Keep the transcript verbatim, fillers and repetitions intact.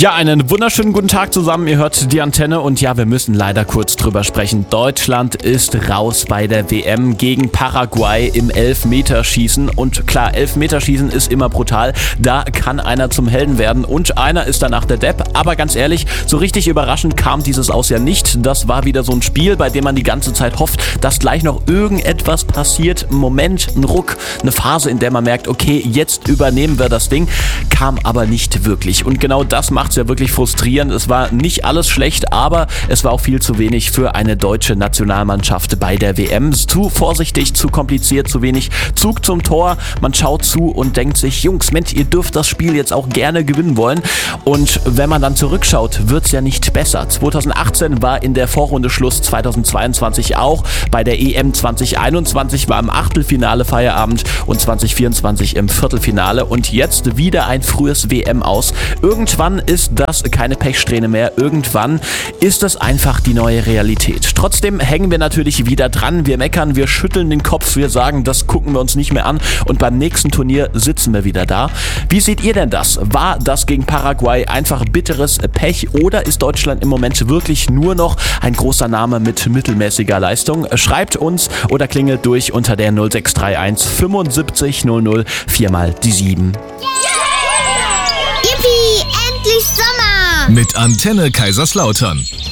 Ja, einen wunderschönen guten Tag zusammen. Ihr hört die Antenne und ja, wir müssen leider kurz drüber sprechen. Deutschland ist raus bei der W M gegen Paraguay im Elfmeterschießen. Und klar, Elfmeterschießen ist immer brutal. Da kann einer zum Helden werden und einer ist danach der Depp. Aber ganz ehrlich, so richtig überraschend kam dieses Aus ja nicht. Das war wieder so ein Spiel, bei dem man die ganze Zeit hofft, dass gleich noch irgendetwas passiert. Ein Moment, ein Ruck, eine Phase, in der man merkt, okay, jetzt übernehmen wir das Ding. Kam aber nicht wirklich. Und genau das macht es ja wirklich frustrierend. Es war nicht alles schlecht, aber es war auch viel zu wenig für eine deutsche Nationalmannschaft bei der W M. Zu vorsichtig, zu kompliziert, zu wenig Zug zum Tor. Man schaut zu und denkt sich, Jungs, Mensch, ihr dürft das Spiel jetzt auch gerne gewinnen wollen. Und wenn man dann zurückschaut, wird es ja nicht besser. zwanzig achtzehn war in der Vorrunde Schluss, zweitausendzweiundzwanzig auch. Bei der E M zwanzig einundzwanzig war im Achtelfinale Feierabend und zwanzig vierundzwanzig im Viertelfinale. Und jetzt wieder ein frühes W M-Aus. Irgendwann ist das keine Pechsträhne mehr. Irgendwann ist das einfach die neue Realität. Trotzdem hängen wir natürlich wieder dran. Wir meckern, wir schütteln den Kopf, wir sagen, das gucken wir uns nicht mehr an und beim nächsten Turnier sitzen wir wieder da. Wie seht ihr denn das? War das gegen Paraguay einfach bitteres Pech oder ist Deutschland im Moment wirklich nur noch ein großer Name mit mittelmäßiger Leistung? Schreibt uns oder klingelt durch unter der null sechs drei eins fünfundsiebzig null null viermal die sieben. Yippie, endlich Sommer! Mit Antenne Kaiserslautern.